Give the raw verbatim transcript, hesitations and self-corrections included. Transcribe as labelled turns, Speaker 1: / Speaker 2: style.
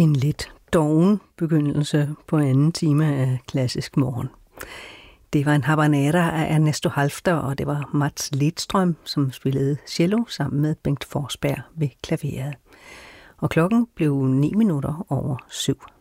Speaker 1: En lidt doven begyndelse på anden time af Klassisk Morgen. Det var en habanera af Ernesto Halffter, og det var Mats Lidström, som spillede cello sammen med Bengt Forsberg ved klaveret. Og klokken blev ni minutter over syv.